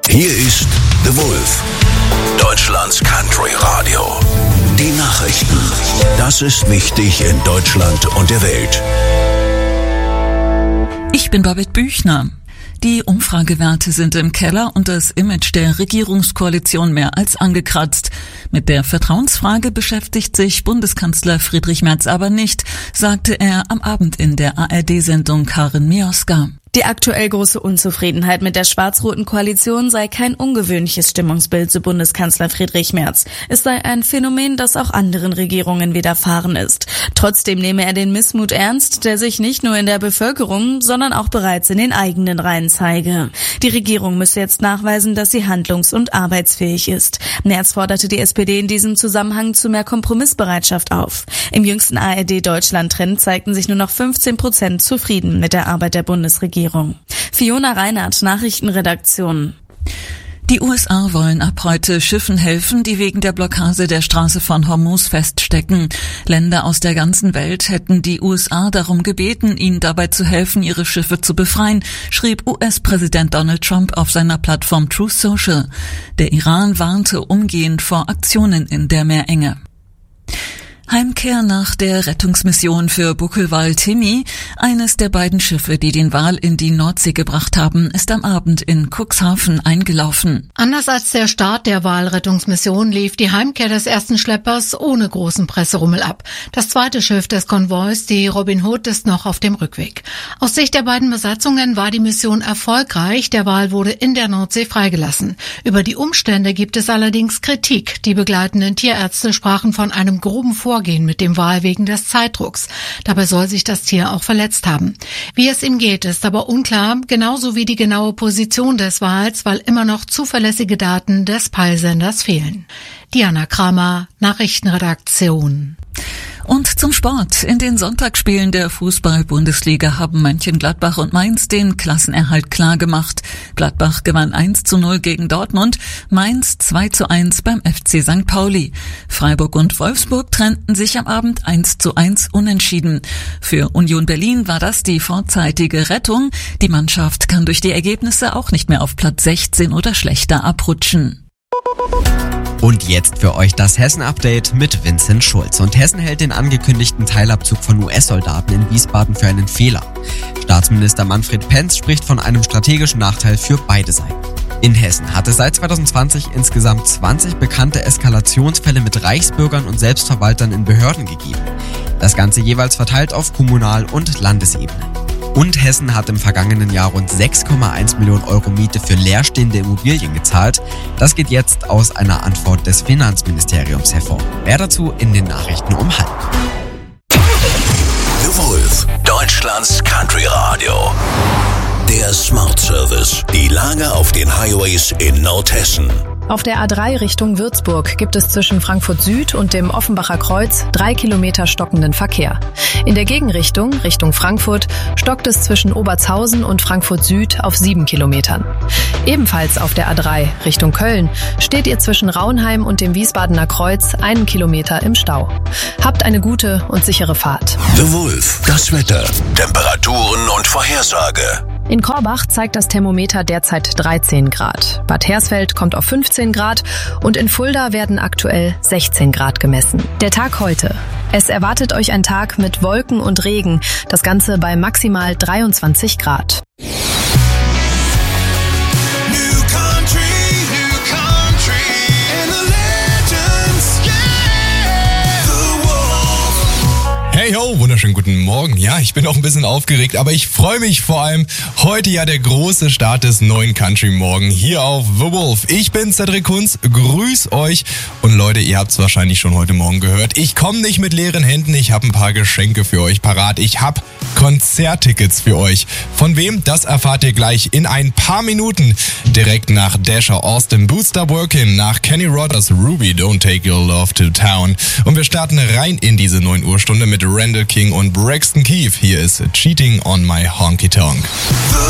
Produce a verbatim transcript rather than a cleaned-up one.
Hier ist The Wolf, Deutschlands Country Radio. Die Nachrichten. Das ist wichtig in Deutschland und der Welt. Ich bin Babette Büchner. Die Umfragewerte sind im Keller und das Image der Regierungskoalition mehr als angekratzt. Mit der Vertrauensfrage beschäftigt sich Bundeskanzler Friedrich Merz aber nicht, sagte er am Abend in der A R D-Sendung Karin Mioska. Die aktuell große Unzufriedenheit mit der schwarz-roten Koalition sei kein ungewöhnliches Stimmungsbild, so Bundeskanzler Friedrich Merz. Es sei ein Phänomen, das auch anderen Regierungen widerfahren ist. Trotzdem nehme er den Missmut ernst, der sich nicht nur in der Bevölkerung, sondern auch bereits in den eigenen Reihen zeige. Die Regierung müsse jetzt nachweisen, dass sie handlungs- und arbeitsfähig ist. Merz forderte die S P D in diesem Zusammenhang zu mehr Kompromissbereitschaft auf. Im jüngsten A R D-Deutschland-Trend zeigten sich nur noch fünfzehn Prozent zufrieden mit der Arbeit der Bundesregierung. Fiona Reinhardt, Nachrichtenredaktion. Die U S A wollen ab heute Schiffen helfen, die wegen der Blockade der Straße von Hormuz feststecken. Länder aus der ganzen Welt hätten die U S A darum gebeten, ihnen dabei zu helfen, ihre Schiffe zu befreien, schrieb U S-Präsident Donald Trump auf seiner Plattform Truth Social. Der Iran warnte umgehend vor Aktionen in der Meerenge. Heimkehr nach der Rettungsmission für Buckelwal-Timmy. Eines der beiden Schiffe, die den Wal in die Nordsee gebracht haben, ist am Abend in Cuxhaven eingelaufen. Anders als der Start der Walrettungsmission lief die Heimkehr des ersten Schleppers ohne großen Presserummel ab. Das zweite Schiff des Konvois, die Robin Hood, ist noch auf dem Rückweg. Aus Sicht der beiden Besatzungen war die Mission erfolgreich. Der Wal wurde in der Nordsee freigelassen. Über die Umstände gibt es allerdings Kritik. Die begleitenden Tierärzte sprachen von einem groben Vorgehen mit dem Wal wegen des Zeitdrucks. Dabei soll sich das Tier auch verletzt haben. Wie es ihm geht, ist aber unklar, genauso wie die genaue Position des Wals, weil immer noch zuverlässige Daten des Peilsenders fehlen. Diana Kramer, Nachrichtenredaktion. Und zum Sport. In den Sonntagsspielen der Fußball-Bundesliga haben Mönchengladbach und Mainz den Klassenerhalt klargemacht. Gladbach gewann eins zu null gegen Dortmund, Mainz zwei zu eins beim F C Sankt Pauli. Freiburg und Wolfsburg trennten sich am Abend eins zu eins unentschieden. Für Union Berlin war das die vorzeitige Rettung. Die Mannschaft kann durch die Ergebnisse auch nicht mehr auf Platz sechzehn oder schlechter abrutschen. Und jetzt für euch das Hessen-Update mit Vincent Schulz. Und Hessen hält den angekündigten Teilabzug von U S-Soldaten in Wiesbaden für einen Fehler. Staatsminister Manfred Penz spricht von einem strategischen Nachteil für beide Seiten. In Hessen hat es seit zwanzig zwanzig insgesamt zwanzig bekannte Eskalationsfälle mit Reichsbürgern und Selbstverwaltern in Behörden gegeben. Das Ganze jeweils verteilt auf Kommunal- und Landesebene. Und Hessen hat im vergangenen Jahr rund sechs Komma eins Millionen Euro Miete für leerstehende Immobilien gezahlt. Das geht jetzt aus einer Antwort des Finanzministeriums hervor. Mehr dazu in den Nachrichten um halb. The Wolf, Deutschlands Country Radio. Der Smart Service. Die Lage auf den Highways in Nordhessen. Auf der A drei Richtung Würzburg gibt es zwischen Frankfurt Süd und dem Offenbacher Kreuz drei Kilometer stockenden Verkehr. In der Gegenrichtung, Richtung Frankfurt, stockt es zwischen Obertshausen und Frankfurt Süd auf sieben Kilometern. Ebenfalls auf der A drei Richtung Köln steht ihr zwischen Raunheim und dem Wiesbadener Kreuz einen Kilometer im Stau. Habt eine gute und sichere Fahrt. The Wolf, das Wetter, Temperaturen und Vorhersage. In Korbach zeigt das Thermometer derzeit dreizehn Grad. Bad Hersfeld kommt auf fünfzehn Grad und in Fulda werden aktuell sechzehn Grad gemessen. Der Tag heute. Es erwartet euch ein Tag mit Wolken und Regen. Das Ganze bei maximal dreiundzwanzig Grad. Hey ho, wunderschönen guten Morgen. Ja, ich bin auch ein bisschen aufgeregt, aber ich freue mich vor allem. Heute ja der große Start des neuen Country Morgen hier auf The Wolf. Ich bin Cedric Kunz, grüß euch. Und Leute, ihr habt es wahrscheinlich schon heute Morgen gehört. Ich komme nicht mit leeren Händen, ich habe ein paar Geschenke für euch parat. Ich habe Konzerttickets für euch. Von wem? Das erfahrt ihr gleich in ein paar Minuten. Direkt nach Dasher Austin, Booster Workin, nach Kenny Rogers, Ruby, Don't Take Your Love to Town. Und wir starten rein in diese neun Uhr Stunde mit Randall King und Braxton Keith. Hier ist Cheating on My Honky Tonk.